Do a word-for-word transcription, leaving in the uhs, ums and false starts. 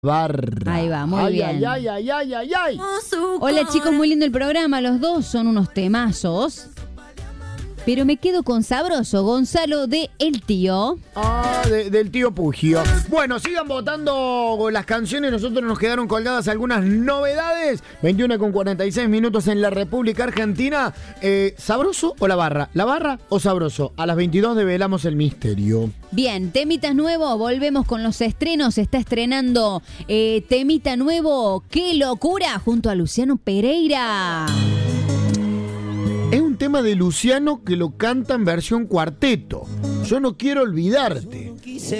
Barra. Ahí va, muy ay, bien. Ay, ay, ay, ay, ay. Hola chicos, muy lindo el programa. Los dos son unos temazos. Pero me quedo con Sabroso, Gonzalo de El Tío. Ah, de, del tío Pugio. Bueno, sigan votando las canciones. Nosotros nos quedaron colgadas algunas novedades. veintiuno con cuarenta y seis minutos en la República Argentina. Eh, ¿Sabroso o La Barra? ¿La Barra o Sabroso? A las veintidós develamos el misterio. Bien, temitas nuevos, volvemos con los estrenos. Se está estrenando eh, temita nuevo, ¡Qué locura! Junto a Luciano Pereira. Es un tema de Luciano que lo canta en versión cuarteto. Yo no quiero olvidarte.